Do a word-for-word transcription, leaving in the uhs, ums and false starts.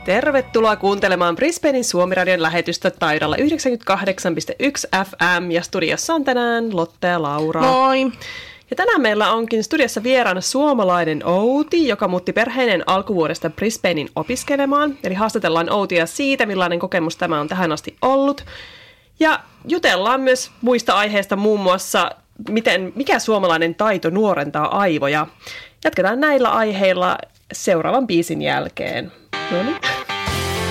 Tervetuloa kuuntelemaan Brisbanein Suomi-radion lähetystä taidolla yhdeksänkymmentäkahdeksan pilkku yksi F M ja studiossa on tänään Lotta ja Laura. Moi! Ja tänään meillä onkin studiossa vieraana suomalainen Outi, joka muutti perheineen alkuvuodesta Brisbanein opiskelemaan. Eli haastatellaan Outia siitä, millainen kokemus tämä on tähän asti ollut. Ja jutellaan myös muista aiheista, muun muassa miten, mikä suomalainen taito nuorentaa aivoja. Jatketaan näillä aiheilla seuraavan biisin jälkeen. No niin.